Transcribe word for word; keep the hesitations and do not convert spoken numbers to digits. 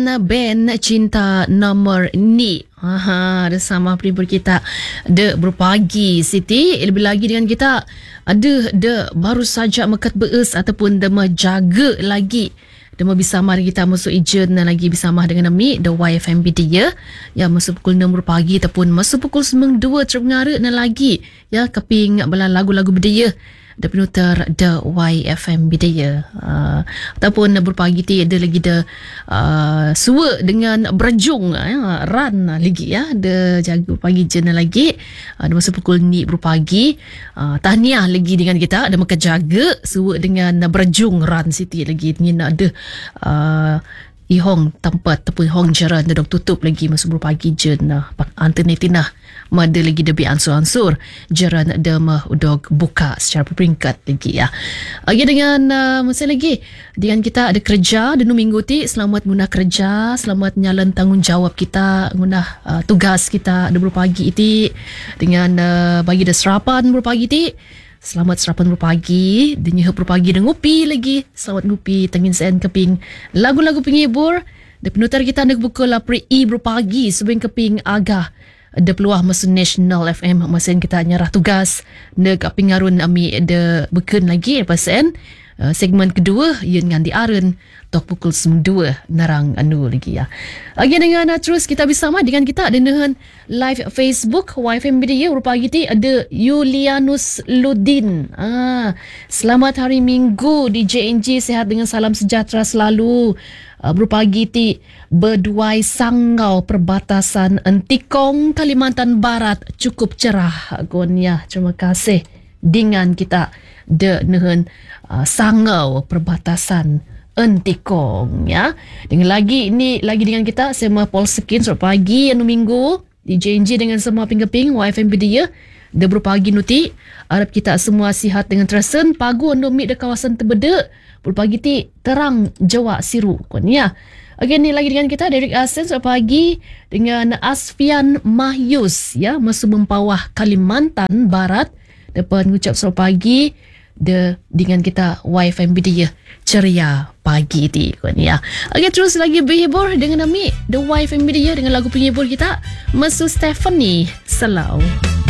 dengan band Cinta Nomor Ni. Aha, ada sama pelibur kita de berpagi Siti. Lebih lagi dengan kita ada de baru saja mekat beus ataupun de menjaga lagi. Dema bersama kita masuk ejen lagi bersama dengan kami The Y F M B dia ya masuk pukul enam pagi ataupun masuk pukul sembilan dua terpengaruh dan lagi ya keping bala lagu-lagu budaya da penutur The Y F M B dia uh, ataupun berpagi ti ada lagi da uh, suwa dengan berjung ya, ran lagi ya ada jaga pagi jena lagi uh, ada masa pukul ni berpagi uh, tahniah lagi dengan kita ada maka jaga suwa dengan berjung ran Siti lagi ni nak ada uh, ihong tempat ataupun hong jaran dok tutup lagi masa berpagi jena alternatif mada lagi debi ansur-ansur jaran dama udog buka secara berperingkat lagi ya. Lagi dengan uh, masa lagi dengan kita ada kerja di minggu ti selamat guna kerja, selamat nyalan tanggungjawab kita guna uh, tugas kita ada berpagi iti dengan uh, bagi dah serapan berpagi ti. Selamat serapan berpagi, dinyah berpagi dan ngopi lagi. Selamat ngopi tangin sen keping lagu-lagu penghibur. De penutar kita nak buka lapri i berpagi sebelum keping agah de peluah masuk National F M masa kita nyarah tugas de kapingarun ami de beken lagi pasen uh, segmen kedua yang dengan diaren tok pukul sembilan dua narang anu lagi ya. Lagi dengan uh, terus kita bersama dengan kita dengan live Facebook Y F M B dia berpagi ti ada Yulianus Ludin. Ah, selamat hari Minggu di J N J, sehat dengan salam sejahtera selalu. Uh, berpagi ti Berduai Sangau perbatasan Entikong Kalimantan Barat cukup cerah agonya. Terima kasih dengan kita de nehen uh, Sangau perbatasan Entikong ya. Dengan lagi ini lagi dengan kita semua Polsekin sore pagi anu minggu di J N J dengan semua pinggaping Y F M B dia de berpagi nuti harap kita semua sihat dengan terasen pagu anu mi de kawasan Tebede berpagi ti terang Jawa Siru kon ya. Again ni lagi dengan kita Derek Asen sore pagi dengan Asfian Mahyus ya masuk Mempawah Kalimantan Barat depan ngucap sore pagi de dengan kita Y F M B dia ceria pagi ti kon ya. Okey terus lagi berhibur dengan kami The Y F M B dia dengan lagu penghibur kita Mesu Stephanie Selau.